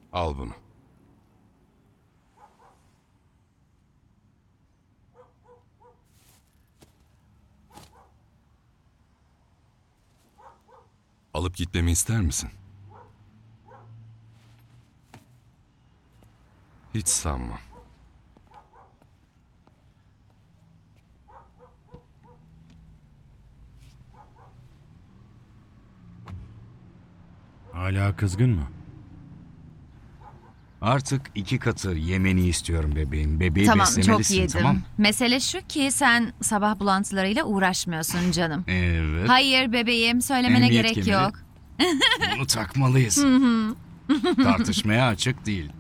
Al bunu. Alıp gitmemi ister misin? Hiç sanmam. Hala kızgın mı? Artık 2 katı yemeni istiyorum bebeğim. Bebeği Tamam, çok beslemelisin, yedim. tamam mı? Mesele şu ki sen sabah bulantılarıyla uğraşmıyorsun canım. Evet. Hayır bebeğim, söylemene Emniyet gerek kemeri. yok. Bunu takmalıyız. Tartışmaya açık değil.